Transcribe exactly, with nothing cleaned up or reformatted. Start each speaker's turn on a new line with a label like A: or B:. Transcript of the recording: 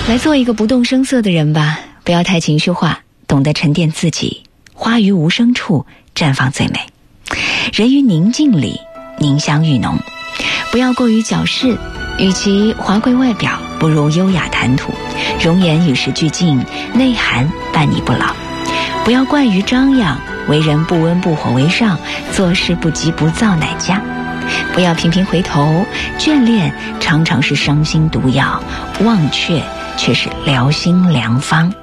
A: 来做一个不动声色的人吧，不要太情绪化，懂得沉淀自己。花于无声处绽放最美，人于宁静里凝香愈浓。不要过于矫饰，与其华贵外表，不如优雅谈吐。容颜与时俱进，内涵伴你不老。不要惯于张扬，为人不温不火为上，做事不急不躁乃佳。不要频频回头，眷恋常常是伤心毒药，忘却却是疗心良方。